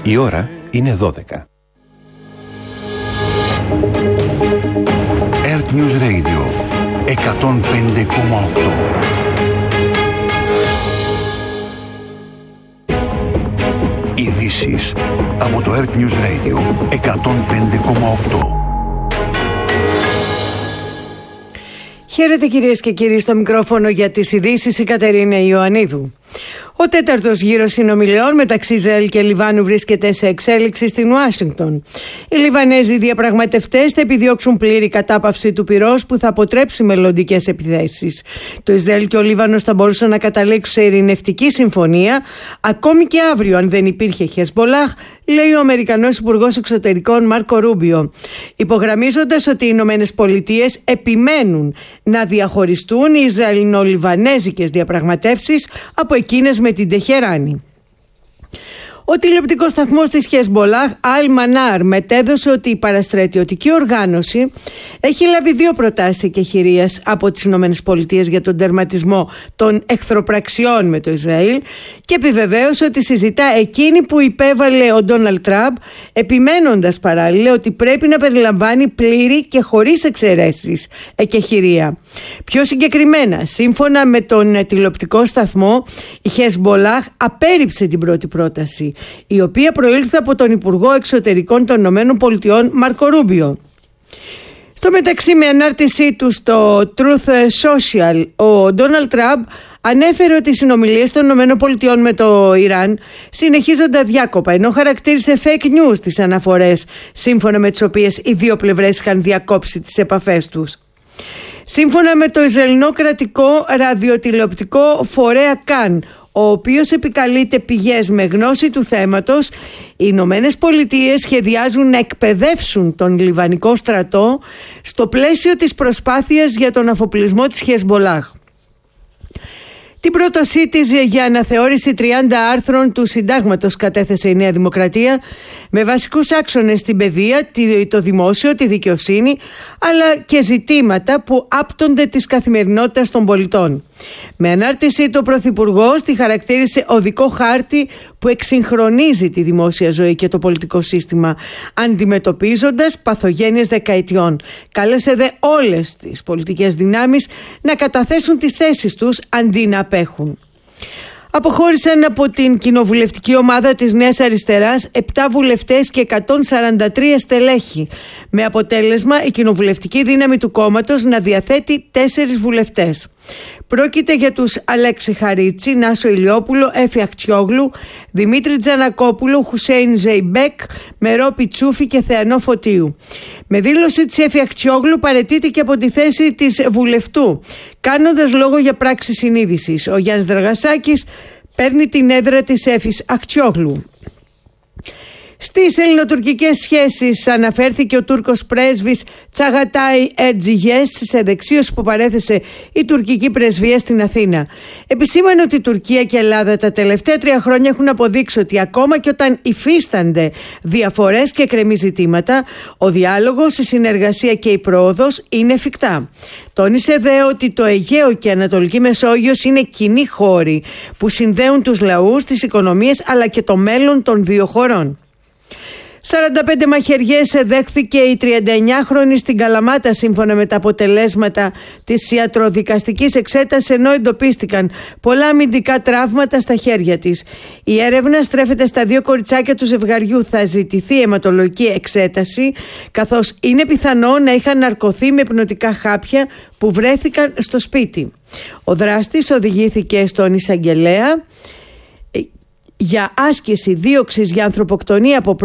Η ώρα είναι 12. Earth News Radio 105,8. Ειδήσεις από το Earth News Radio 105,8. Χαίρετε κυρίες και κύριοι, στο μικρόφωνο για τις ειδήσεις η Κατερίνα Ιωαννίδου. Ο τέταρτος γύρος συνομιλιών μεταξύ Ισραήλ και Λιβάνου βρίσκεται σε εξέλιξη στην Ουάσιγκτον. Οι Λιβανέζοι διαπραγματευτές θα επιδιώξουν πλήρη κατάπαυση του πυρός που θα αποτρέψει μελλοντικές επιθέσεις. Το Ισραήλ και ο Λίβανος θα μπορούσαν να καταλήξουν σε ειρηνευτική συμφωνία ακόμη και αύριο αν δεν υπήρχε Χεσμπολάχ, λέει ο Αμερικανός Υπουργός Εξωτερικών Μάρκο Ρούμπιο, υπογραμμίζοντας ότι οι Ηνωμένες Πολιτείες επιμένουν να διαχωριστούν οι Ισραηλινο-Λιβανέζικες διαπραγματεύσεις από εκείνες με την Τεχεράνη. Ο τηλεοπτικός σταθμός της Χεσμπολάχ, Αλ Μανάρ, μετέδωσε ότι η παραστρατιωτική οργάνωση έχει λάβει 2 προτάσεις εκεχηρίας από τις ΗΠΑ για τον τερματισμό των εχθροπραξιών με το Ισραήλ και επιβεβαίωσε ότι συζητά εκείνη που υπέβαλε ο Ντόναλντ Τραμπ, επιμένοντας παράλληλα ότι πρέπει να περιλαμβάνει πλήρη και χωρίς εξαιρέσεις εκεχηρία. Πιο συγκεκριμένα, σύμφωνα με τον τηλεοπτικό σταθμό, η Χεσμπολάχ απέρριψε την πρώτη πρόταση, η οποία προήλθε από τον Υπουργό Εξωτερικών των ΗΠΑ Μάρκο Ρούμπιο. Στο μεταξύ, με ανάρτησή του στο Truth Social, ο Ντόναλντ Τραμπ ανέφερε ότι οι συνομιλίες των ΗΠΑ με το Ιράν συνεχίζονται αδιάκοπα, ενώ χαρακτήρισε fake news τις αναφορές σύμφωνα με τις οποίες οι δύο πλευρές είχαν διακόψει τις επαφές τους. Σύμφωνα με το Ισραηλινό κρατικό ραδιοτηλεοπτικό φορέα Καν, ο οποίος επικαλείται πηγές με γνώση του θέματος, οι Ηνωμένες Πολιτείες σχεδιάζουν να εκπαιδεύσουν τον Λιβανικό στρατό στο πλαίσιο της προσπάθειας για τον αφοπλισμό της Χεσμπολάχ. Την πρότασή της για αναθεώρηση 30 άρθρων του Συντάγματος κατέθεσε η Νέα Δημοκρατία με βασικούς άξονες την παιδεία, το δημόσιο, τη δικαιοσύνη, αλλά και ζητήματα που άπτονται της καθημερινότητας των πολιτών. Με ανάρτησή του, ο Πρωθυπουργός τη χαρακτήρισε οδικό χάρτη που εξυγχρονίζει τη δημόσια ζωή και το πολιτικό σύστημα, αντιμετωπίζοντας παθογένειες δεκαετιών. Κάλεσε δε όλες τις πολιτικές δυνάμεις να καταθέσουν τις θέσεις τους αντί να απέχουν. Αποχώρησαν από την κοινοβουλευτική ομάδα της Νέας Αριστεράς 7 βουλευτές και 143 στελέχη, με αποτέλεσμα η κοινοβουλευτική δύναμη του κόμματος να διαθέτει 4 βουλευτές. Πρόκειται για τους Αλέξη Χαρίτσι, Νάσο Ηλιόπουλο, Έφη Αχτσιόγλου, Δημήτρη Τζανακόπουλο, Χουσέιν Ζεϊμπέκ, Μερό Πιτσούφη και Θεανό Φωτίου. Με δήλωση της Έφη Αχτσιόγλου παραιτείται και από τη θέση της βουλευτού, κάνοντας λόγο για πράξη συνείδησης. Ο Γιάννης Δραγασάκης παίρνει την έδρα της Έφης Αχτσιόγλου. Στις ελληνοτουρκικές σχέσεις αναφέρθηκε ο Τούρκος πρέσβης Τσαγατάι Ερτζιγιές σε δεξίωση που παρέθεσε η τουρκική πρεσβεία στην Αθήνα. Επισήμανε ότι η Τουρκία και η Ελλάδα τα τελευταία 3 χρόνια έχουν αποδείξει ότι ακόμα και όταν υφίστανται διαφορές και εκκρεμή ζητήματα, ο διάλογος, η συνεργασία και η πρόοδος είναι εφικτά. Τόνισε δε ότι το Αιγαίο και η Ανατολική Μεσόγειος είναι κοινοί χώροι που συνδέουν τους λαούς, τις οικονομίες αλλά και το μέλλον των 2 χωρών. 45 μαχαιριές δέχθηκε η 39χρονη στην Καλαμάτα σύμφωνα με τα αποτελέσματα της ιατροδικαστικής εξέτασης, ενώ εντοπίστηκαν πολλά αμυντικά τραύματα στα χέρια της. Η έρευνα στρέφεται στα 2 κοριτσάκια του ζευγαριού. Θα ζητηθεί αιματολογική εξέταση, καθώς είναι πιθανό να είχαν ναρκωθεί με πνοτικά χάπια που βρέθηκαν στο σπίτι. Ο δράστης οδηγήθηκε στον εισαγγελέα για άσκηση δίωξης για ανθρωποκτονία από